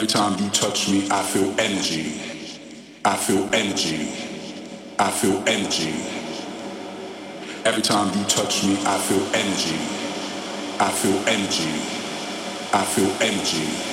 time you touch me, I feel energy. I feel energy. I feel energy. Every time you touch me, I feel energy. I feel energy. I feel energy.